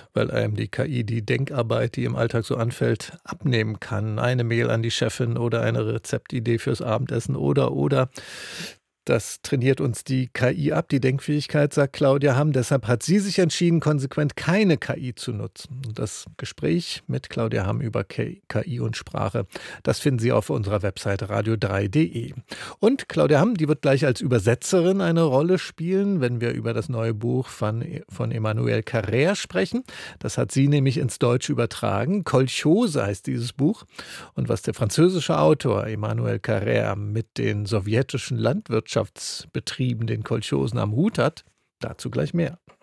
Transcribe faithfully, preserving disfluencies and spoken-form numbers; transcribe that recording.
weil einem die K I die Denkarbeit, die im Alltag so anfällt, abnehmen kann. Eine Mail an die Chefin oder eine Rezeptidee fürs Abendessen oder, oder. Das trainiert uns die K I ab, die Denkfähigkeit, sagt Claudia Hamm. Deshalb hat sie sich entschieden, konsequent keine K I zu nutzen. Und das Gespräch mit Claudia Hamm über K I und Sprache, das finden Sie auf unserer Webseite radio drei punkt de. Und Claudia Hamm, die wird gleich als Übersetzerin eine Rolle spielen, wenn wir über das neue Buch von, von Emmanuel Carrère sprechen. Das hat sie nämlich ins Deutsche übertragen. Kolchose heißt dieses Buch. Und was der französische Autor Emmanuel Carrère mit den sowjetischen Landwirtschaftsbetrieben, den Kolchosen, am Hut hat, dazu gleich mehr.